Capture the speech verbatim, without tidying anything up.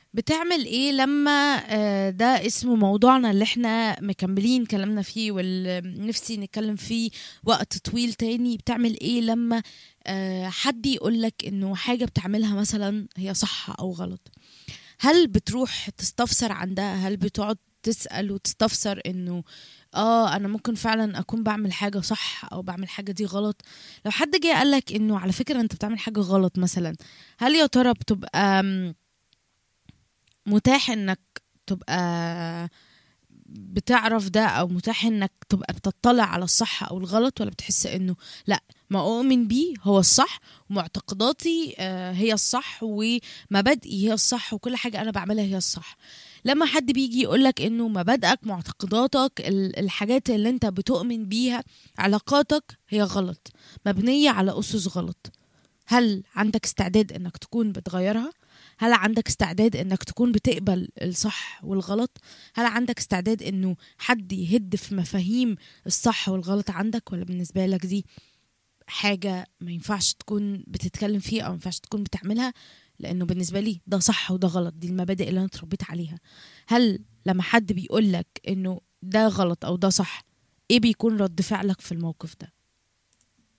بتعمل ايه لما آه، ده اسمه موضوعنا اللي احنا مكملين كلامنا فيه واللي نفسي نتكلم فيه وقت طويل تاني؟ بتعمل ايه لما آه، حد يقولك انه حاجة بتعملها مثلا هي صح او غلط؟ هل بتروح تستفسر عن ده؟ هل بتقعد تسأل وتستفسر انه اه انا ممكن فعلا اكون بعمل حاجة صح او بعمل حاجة دي غلط؟ لو حد جه قالك انه على فكرة انت بتعمل حاجة غلط مثلا، هل يا ترى بتبقى متاح انك تبقى بتعرف ده، او متاح انك تبقى بتطلع على الصح او الغلط، ولا بتحس انه لا، ما اؤمن بيه هو الصح، ومعتقداتي آه، هي الصح، ومبادئي هي الصح، وكل حاجة انا بعملها هي الصح؟ لما حد بيجي يقولك انه مبادئك، معتقداتك، ال- الحاجات اللي انت بتؤمن بيها، علاقاتك هي غلط، مبنية على اسس غلط، هل عندك استعداد انك تكون بتغيرها؟ هل عندك استعداد انك تكون بتقبل الصح والغلط؟ هل عندك استعداد انه حد يهد في مفاهيم الصح والغلط عندك؟ ولا بالنسبة لك دي حاجة ما ينفعش تكون بتتكلم فيها او ما ينفعش تكون بتعملها، لانه بالنسبة لي ده صح وده غلط، دي المبادئ اللي انا اتربيت عليها؟ هل لما حد بيقولك انه ده غلط او ده صح، ايه بيكون رد فعلك في الموقف ده؟